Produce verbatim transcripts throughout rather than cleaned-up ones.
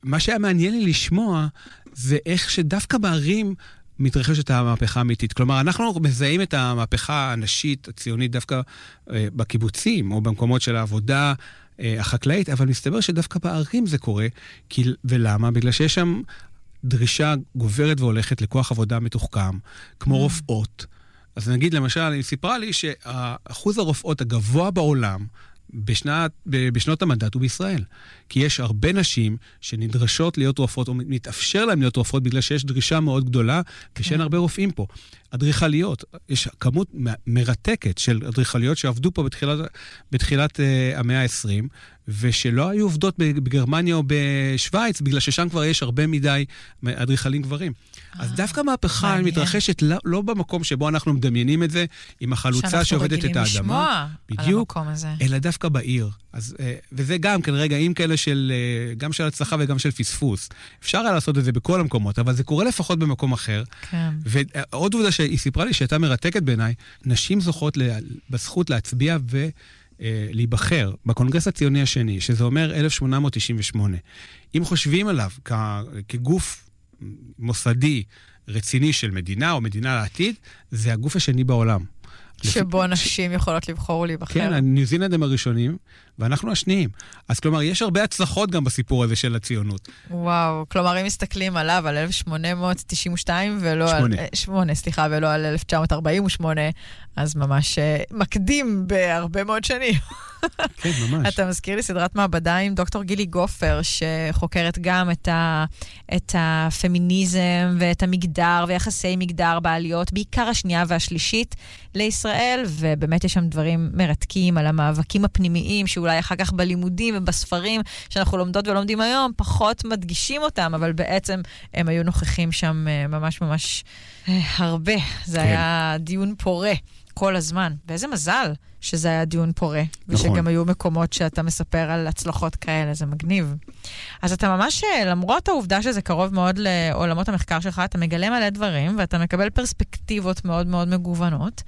מה שהיה מעניין לי לשמוע, זה איך שדווקא בערים מתרחשת המהפכה האמיתית. כלומר, אנחנו מזהים את המהפכה הנשית, הציונית, דווקא אה, בקיבוצים, או במקומות של העבודה אה, החקלאית, אבל מסתבר שדווקא בערים זה קורה. כי, ולמה? בגלל שיש שם דרישה גוברת והולכת לכוח עבודה מתוחכם, כמו רופאות. אז נגיד, למשל, היא סיפרה לי שאחוז הרופאות הגבוה בעולם, בשנת, בשנות המנדט הוא בישראל. כי יש הרבה נשים שנדרשות להיות רופאות, או מתאפשר להם להיות רופאות, בגלל שיש דרישה מאוד גדולה, ושאין הרבה רופאים פה. אדריכליות, יש כמות מרתקת של אדריכליות שעבדו פה בתחילת, בתחילת uh, המאה ה-עשרים, ושלא היו עובדות בגרמניה או בשוויץ, בגלל ששם כבר יש הרבה מדי אדריכלים גברים. אז דווקא מהפכה מתרחשת לא, לא במקום שבו אנחנו מדמיינים את זה, עם החלוצה שעובדת את האדמה. בדיוק, אלא דווקא בעיר. אז, וזה גם כן רגעים כאלה של, גם של הצלחה וגם של פספוס. אפשר היה לעשות את זה בכל המקומות, אבל זה קורה לפחות במקום אחר. כן. ועוד עובדה שהיא סיפרה לי שהייתה מרתקת בעיניי, נשים זוכות בזכות להצביע ו... להיבחר בקונגרס הציוני השני, שזה אומר אלף שמונה מאות תשעים ושמונה. אם חושבים עליו כ- כגוף מוסדי רציני של מדינה או מדינה לעתיד, זה הגוף השני בעולם. שבו נשים יכולות לבחור ולהיבחר. כן, הניו זילנד הם הראשונים, ואנחנו השניים. אז כלומר, יש הרבה הצלחות גם בסיפור הזה של הציונות. וואו, כלומר, אם מסתכלים עליו על אלף שמונה מאות תשעים ושתיים, ולא שמונה. על... שמונה, סליחה, ולא על אלף תשע מאות ארבעים ושמונה, אז ממש מקדים בהרבה מאוד שנים. כן, ממש. אתה מזכיר לי סדרת מעבדה עם דוקטור גילי גופר, שחוקרת גם את, ה, את הפמיניזם ואת המגדר ויחסי מגדר בעליות, בעיקר השנייה והשלישית לישראל, ובאמת יש שם דברים מרתקים על המאבקים הפנימיים, שאולי אחר כך בלימודים ובספרים שאנחנו לומדות ולומדים היום, פחות מדגישים אותם, אבל בעצם הם היו נוכחים שם ממש ממש הרבה. זה כן. היה דיון פורה. כל הזמן. ואיזה מזל שזה היה דיון פורה. נכון. ושגם היו מקומות שאתה מספר על הצלחות כאלה, זה מגניב. אז אתה ממש, למרות העובדה שזה קרוב מאוד לעולמות המחקר שלך, אתה מגלה מלא דברים, ואתה מקבל פרספקטיבות מאוד מאוד מגוונות.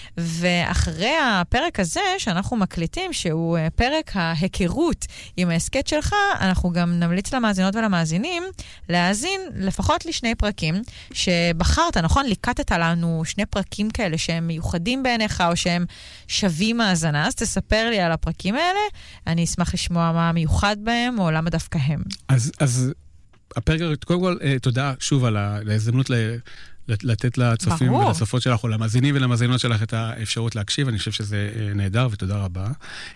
ואחרי הפרק הזה, שאנחנו מקליטים, שהוא פרק ההיכרות עם העסקת שלך, אנחנו גם נמליץ למאזינות ולמאזינים, להאזין לפחות לשני פרקים, שבחרת, נכון? ליקטת לנו שני פרקים כאלה, שהם מיוחדים בעיניך, או שהם שווים מאזנה, אז תספר לי על הפרקים האלה, אני אשמח לשמוע מה מיוחד בהם, או למה דווקא הם. אז, אז הפרק, קודם כל, תודה שוב על ההזדמנות ל... לתת לצופים ברור. ולצופות שלך, או למאזינים ולמאזינות שלך את האפשרות להקשיב, אני חושב שזה נהדר ותודה רבה.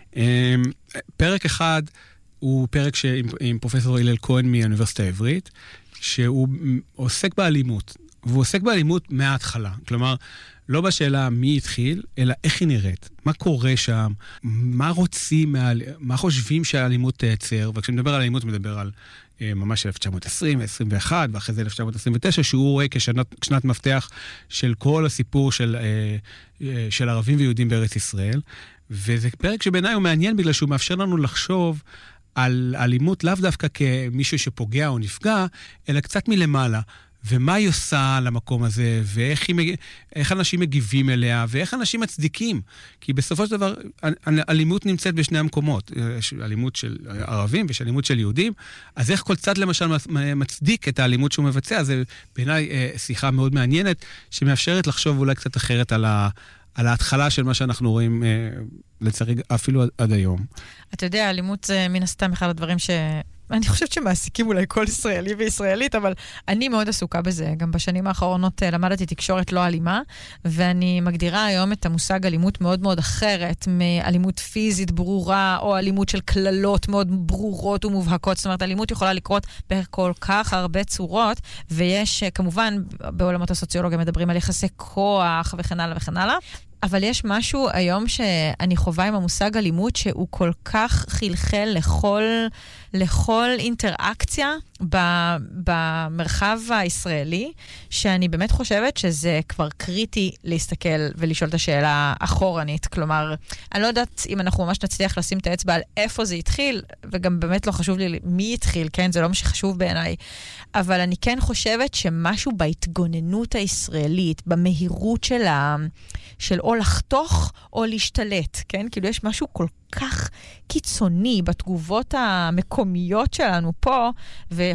פרק אחד הוא פרק שעם, עם פרופסור הלל כהן מהאוניברסיטה העברית, שהוא עוסק באלימות, והוא עוסק באלימות מההתחלה. כלומר, לא בשאלה מי התחיל, אלא איך היא נראית, מה קורה שם, מה רוצים, מה חושבים שהאלימות תייצר, וכשנדבר על אלימות מדבר על ממש אלף תשע מאות עשרים, עשרים ואחת, ואחרי זה אלף תשע מאות עשרים ותשע, שהוא רואה כשנת מפתח של כל הסיפור של, של ערבים ויהודים בארץ ישראל, וזה פרק שבעיניי הוא מעניין בגלל שהוא מאפשר לנו לחשוב על אלימות לאו דווקא כמישהו שפוגע או נפגע, אלא קצת מלמעלה. ומה היא עושה למקום הזה, ואיך היא, איך אנשים מגיבים אליה, ואיך אנשים מצדיקים. כי בסופו של דבר, אלימות נמצאת בשני המקומות. יש אלימות של ערבים ויש אלימות של יהודים. אז איך כל צד למשל מצדיק את האלימות שהוא מבצע? זה בעיניי שיחה מאוד מעניינת, שמאפשרת לחשוב אולי קצת אחרת על ה... על ההתחלה של מה שאנחנו רואים, לצערי, אפילו עד היום. אתה יודע, אלימות זה מן הסתם אחד הדברים ש... אני חושבת שמעסיקים אולי כל ישראלי וישראלית, אבל אני מאוד עסוקה בזה. גם בשנים האחרונות למדתי תקשורת לא אלימה, ואני מגדירה היום את המושג אלימות מאוד מאוד אחרת, מאלימות פיזית ברורה, או אלימות של כללות מאוד ברורות ומובהקות. זאת אומרת, אלימות יכולה לקרות בכל כך הרבה צורות, ויש כמובן, בעולמות הסוציולוגיה מדברים על יחסי כוח וכן הלאה וכן הלאה. אבל יש משהו היום שאני חובה עם המושג אלימות שהוא כל כך חלחל לכל, לכל אינטראקציה במרחב הישראלי, שאני באמת חושבת שזה כבר קריטי להסתכל ולשאול את השאלה אחורנית. כלומר, אני לא יודעת אם אנחנו ממש נצליח לשים את האצבע על איפה זה התחיל, וגם באמת לא חשוב לי מי התחיל, כן? זה לא מה שחשוב בעיניי. אבל אני כן חושבת שמשהו בהתגוננות הישראלית, במהירות של ה... של או לחתוך או להשתלט, כן? כאילו יש משהו כל כך קיצוני בתגובות המקומיות שלנו פה, ו-